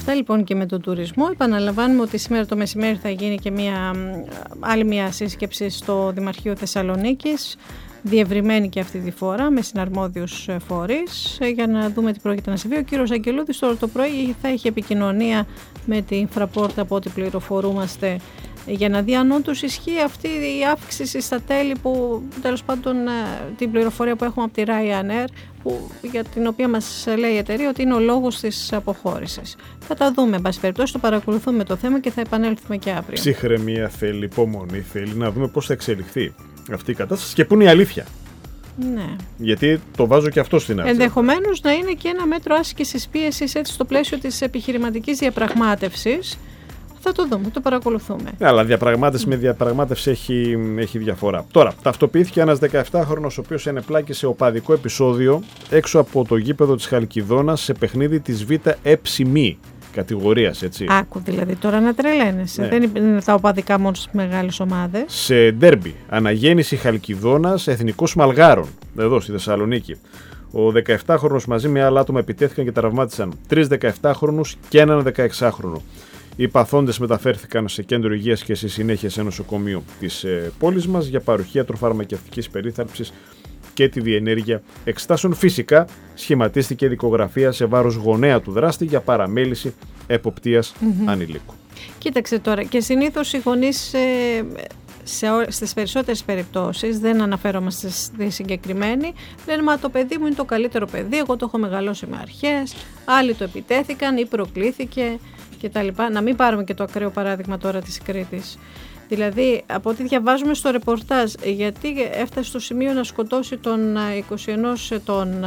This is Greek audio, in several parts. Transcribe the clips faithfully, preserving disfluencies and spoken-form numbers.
Αυτά λοιπόν και με τον τουρισμό. Επαναλαμβάνουμε ότι σήμερα το μεσημέρι θα γίνει και μια, άλλη μια σύσκεψη στο Δημαρχείο Θεσσαλονίκης, διευρυμένη και αυτή τη φορά με συναρμόδιους φορείς, για να δούμε τι πρόκειται να συμβεί. Ο κύριος Αγγελούδης τώρα το πρωί θα έχει επικοινωνία με την Fraport, από ό,τι πληροφορούμαστε, για να δει αν όντως ισχύει αυτή η αύξηση στα τέλη, που τέλος πάντων την πληροφορία που έχουμε από τη Ryanair, που, για την οποία μας λέει η εταιρεία ότι είναι ο λόγος της αποχώρησης. Θα τα δούμε, εν πάση περιπτώσει, το παρακολουθούμε το θέμα και θα επανέλθουμε και αύριο. Ψυχραιμία θέλει, υπομονή θέλει, να δούμε πώς θα εξελιχθεί αυτή η κατάσταση και πού είναι η αλήθεια. Ναι. Γιατί το βάζω και αυτό στην αρχή. Ενδεχομένως να είναι και ένα μέτρο άσκησης πίεσης, έτσι, στο πλαίσιο της επιχειρηματικής διαπραγμάτευσης. Θα το δούμε, το παρακολουθούμε. Ναι, αλλά διαπραγμάτευση mm. με διαπραγμάτευση έχει, έχει διαφορά. Τώρα, ταυτοποιήθηκε ένας δεκαεφτάχρονος ο οποίος ενεπλάκη σε οπαδικό επεισόδιο έξω από το γήπεδο της Χαλκιδόνας σε παιχνίδι της Β' Εψιμή κατηγορίας, έτσι. Άκου δηλαδή τώρα να τρελαίνεσαι. Ναι. Δεν είναι τα οπαδικά μόνο στις μεγάλες ομάδες. Σε ντέρμπι, αναγέννηση Χαλκιδόνας Εθνικός Μαλγάρων, εδώ στη Θεσσαλονίκη. Ο δεκαεφτάχρονος μαζί με άλλα άτομα επιτέθηκαν και τραυμάτισαν τρεις δεκαεφτάχρονους και έναν δεκαεξάχρονο. Οι παθόντες μεταφέρθηκαν σε κέντρο υγείας και στη συνέχεια σε νοσοκομείο της ε, πόλης μας για παροχή ιατροφαρμακευτικής περίθαλψης και τη διενέργεια εξετάσεων. Φυσικά σχηματίστηκε δικογραφία σε βάρος γονέα του δράστη για παραμέληση εποπτείας mm-hmm. ανηλίκου. Κοίταξε τώρα, και συνήθως οι γονείς ε, σε, στις περισσότερες περιπτώσεις, δεν αναφέρομαι στη συγκεκριμένη, λένε μα το παιδί μου είναι το καλύτερο παιδί, εγώ το έχω μεγαλώσει με αρχές, άλλοι το επιτέθηκαν ή προκλήθηκε και τα λοιπά. Να μην πάρουμε και το ακραίο παράδειγμα τώρα της Κρήτης. Δηλαδή, από ό,τι διαβάζουμε στο ρεπορτάζ, γιατί έφτασε στο σημείο να σκοτώσει τον είκοσι ένα ετών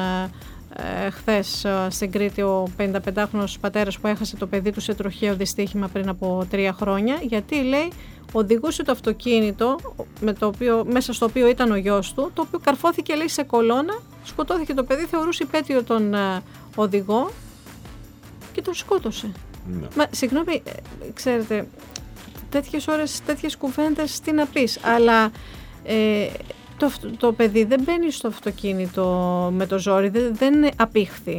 ε, χθες ε, στην Κρήτη ο πενηνταπεντάχρονος πατέρας που έχασε το παιδί του σε τροχαίο δυστύχημα πριν από τρία χρόνια, γιατί λέει οδηγούσε το αυτοκίνητο με το οποίο, μέσα στο οποίο ήταν ο γιος του, το οποίο καρφώθηκε λέει σε κολόνα, σκοτώθηκε το παιδί, θεωρούσε υπέτειο τον ε, οδηγό και τον σκότωσε. Ναι. Μα συγγνώμη, ξέρετε, τέτοιες ώρες, τέτοιες κουβέντες τι να πεις, αλλά ε, το, το παιδί δεν μπαίνει στο αυτοκίνητο με το ζόρι, δεν, δεν απήχθη.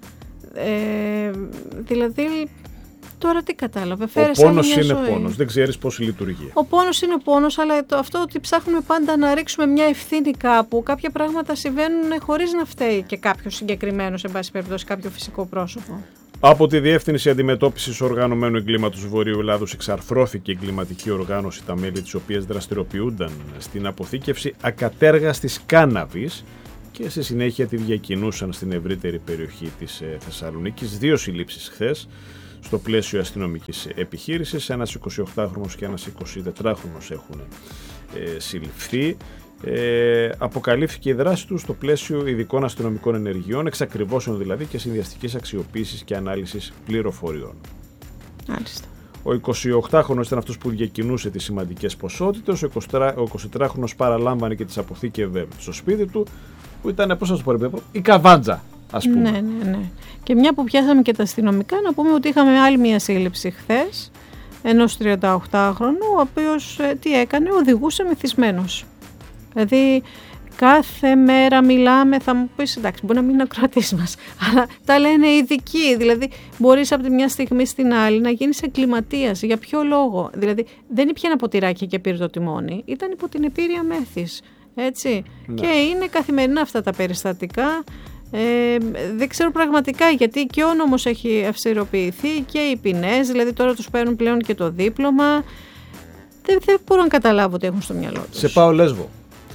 Ε, δηλαδή, τώρα τι κατάλαβε, φέρε ο πόνος είναι ζωή. Πόνος, δεν ξέρεις πώς λειτουργεί. Ο πόνος είναι πόνος, αλλά το, αυτό ότι ψάχνουμε πάντα να ρίξουμε μια ευθύνη κάπου, κάποια πράγματα συμβαίνουν χωρίς να φταίει και κάποιο συγκεκριμένο, σε πάση περιπτώσει, κάποιο φυσικό πρόσωπο. Από τη Διεύθυνση Αντιμετώπισης Οργανωμένου Εγκλήματος Βορείου Ελλάδος εξαρθρώθηκε η εγκληματική οργάνωση, τα μέλη της οποίας δραστηριοποιούνταν στην αποθήκευση ακατέργαστης κάναβης και στη συνέχεια τη διακινούσαν στην ευρύτερη περιοχή της Θεσσαλονίκης. Δύο συλλήψεις χθες στο πλαίσιο αστυνομικής επιχείρησης. Ένας εικοσιοκτάχρονος και ένας εικοσιτετράχρονος έχουν ε, συλληφθεί. Ε, αποκαλύφθηκε η δράση του στο πλαίσιο ειδικών αστυνομικών ενεργειών, εξακριβώσεων δηλαδή και συνδυαστικής αξιοποίησης και ανάλυσης πληροφοριών. Άλιστα. Ο εικοσιοκτάχρονος ήταν αυτός που διακινούσε τις σημαντικές ποσότητες, ο εικοσιτετράχρονος παραλάμβανε και τις αποθήκευε στο σπίτι του, που ήταν, πώς να σου πω, η καβάντζα, ας πούμε. Ναι, ναι, ναι. Και μια που πιάσαμε και τα αστυνομικά, να πούμε ότι είχαμε άλλη μια σύλληψη χθες ενός τριανταοκτάχρονου, ο οποίος ε, τι έκανε, οδηγούσε μεθυσμένος. Δηλαδή κάθε μέρα μιλάμε, θα μου πεις εντάξει μπορεί να μην είναι ακροατής μας, αλλά τα λένε ειδικοί, δηλαδή μπορείς από τη μια στιγμή στην άλλη να γίνεις εγκληματίας. Για ποιο λόγο? Δηλαδή δεν ήπια ένα ποτηράκι και πήρε το τιμόνι, ήταν υπό την επίρρεια μέθης, έτσι. Ναι. Και είναι καθημερινά αυτά τα περιστατικά. Ε, δεν ξέρω πραγματικά γιατί και ο νόμος έχει αυστηροποιηθεί και οι ποινές, δηλαδή τώρα τους παίρνουν πλέον και το δίπλωμα. Δεν, δεν μπορώ να καταλάβω τι έχουν στο μυαλό τους. Σε πάω Λέσβο.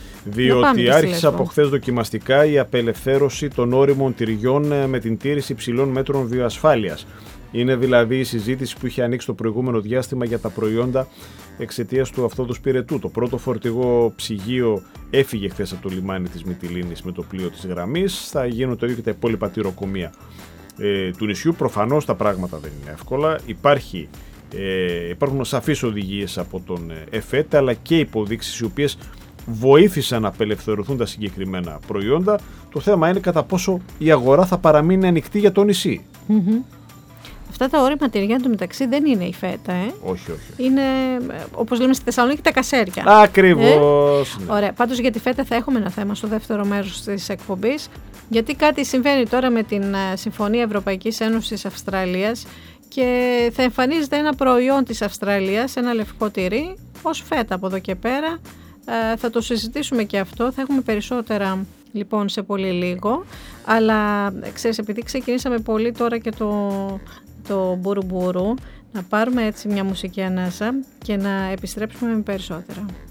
Διότι άρχισε από χθες δοκιμαστικά η απελευθέρωση των ώριμων τυριών με την τήρηση υψηλών μέτρων βιοασφάλειας. Είναι δηλαδή η συζήτηση που είχε ανοίξει το προηγούμενο διάστημα για τα προϊόντα εξαιτίας του αυθόδους πυρετού. Το πρώτο φορτηγό ψυγείο έφυγε χθες από το λιμάνι της Μυτιλήνης με το πλοίο της γραμμής. Θα γίνουν το ίδιο και τα υπόλοιπα τυροκομεία ε, του νησιού. Προφανώς τα πράγματα δεν είναι εύκολα. Υπάρχει, ε, υπάρχουν σαφείς οδηγίες από τον ΕΦΕΤ αλλά και υποδείξεις οι οποίες βοήθησαν να απελευθερωθούν τα συγκεκριμένα προϊόντα. Το θέμα είναι κατά πόσο η αγορά θα παραμείνει ανοιχτή για το νησί. Mm-hmm. Αυτά τα όρημα τυριά του μεταξύ δεν είναι η φέτα, ε. Όχι, όχι. Είναι, όπως λέμε στη Θεσσαλονίκη, τα κασέρια. Ακριβώς. Ε? Ναι. Ωραία. Πάντως για τη φέτα θα έχουμε ένα θέμα στο δεύτερο μέρος της εκπομπής, γιατί κάτι συμβαίνει τώρα με την Συμφωνία Ευρωπαϊκής Ένωσης Αυστραλίας και θα εμφανίζεται ένα προϊόν της Αυστραλίας, ένα λευκό τυρί, ως φέτα από εδώ και πέρα. Ε, θα το συζητήσουμε και αυτό, θα έχουμε περισσότερα λοιπόν σε πολύ λίγο, αλλά ξέρεις, επειδή ξεκινήσαμε πολύ τώρα και το, το μπουρουμπουρου, να πάρουμε έτσι μια μουσική ανάσα και να επιστρέψουμε με περισσότερα.